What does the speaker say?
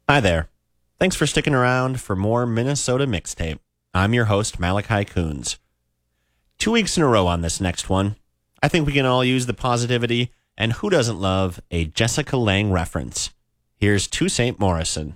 Hi there. Thanks for sticking around for more Minnesota Mixtape. I'm your host, Malachi Coons. 2 weeks in a row on this next one. I think we can all use the positivity, and who doesn't love a Jessica Lange reference? Here's To St. Morrison.